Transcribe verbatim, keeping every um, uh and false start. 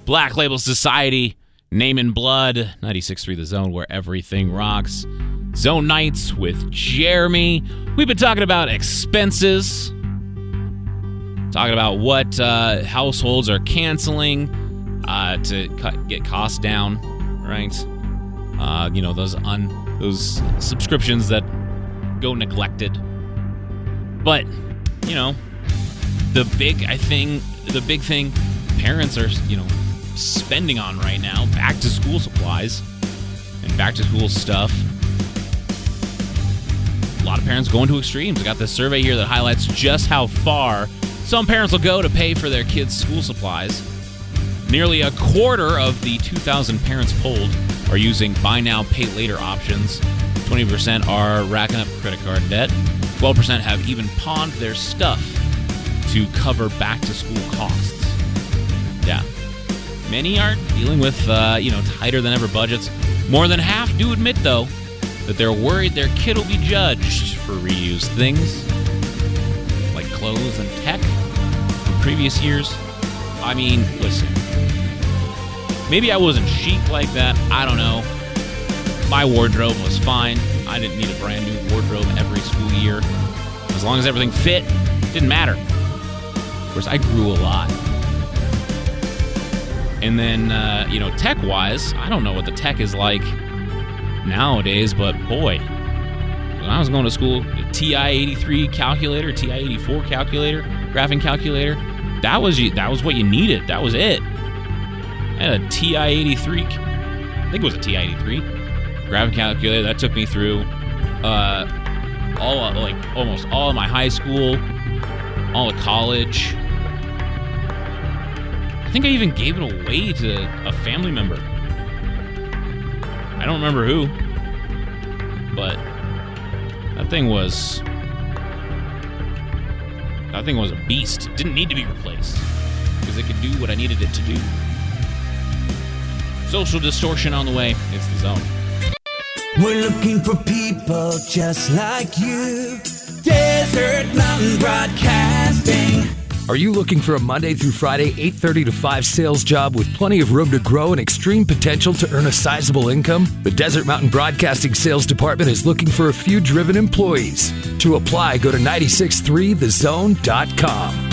Black Label Society, Name in Blood, ninety-six point three The Zone, where everything rocks. Zone Nights with Jeremy. We've been talking about expenses, talking about what uh, households are canceling uh, to cut, get costs down, right? Uh, you know, those un, those subscriptions that go neglected. But, you know, the big, I think, the big thing parents are, you know, spending on right now, back to school supplies and back to school stuff. A lot of parents going to extremes. I got this survey here that highlights just how far some parents will go to pay for their kids' school supplies. Nearly a quarter of the two thousand parents polled are using buy now, pay later options. twenty percent are racking up credit card debt. twelve percent have even pawned their stuff to cover back to school costs. Yeah. Many are dealing with, uh, you know, tighter than ever budgets. More than half do admit, though, that they're worried their kid will be judged for reused things, like clothes and tech from previous years. I mean, listen, maybe I wasn't chic like that. I don't know. My wardrobe was fine. I didn't need a brand new wardrobe every school year. As long as everything fit, it didn't matter. Of course, I grew a lot. And then, uh, you know, tech-wise, I don't know what the tech is like nowadays, but boy, when I was going to school, the T I eighty-three calculator, T I eighty-four calculator, graphing calculator, that was that was what you needed. That was it. I had a T I eighty-three, I think it was a T I eighty-three graphing calculator. That took me through uh, all of, like almost all of my high school, all of college. I think I even gave it away to a family member. I don't remember who, but that thing was that thing was a beast. It didn't need to be replaced because it could do what I needed it to do. Social distortion on the way. It's The Zone. We're looking for people just like you. Desert Mountain Broadcasting. Are you looking for a Monday through Friday, eight thirty to five sales job with plenty of room to grow and extreme potential to earn a sizable income? The Desert Mountain Broadcasting Sales Department is looking for a few driven employees. To apply, go to nine six three the zone dot com.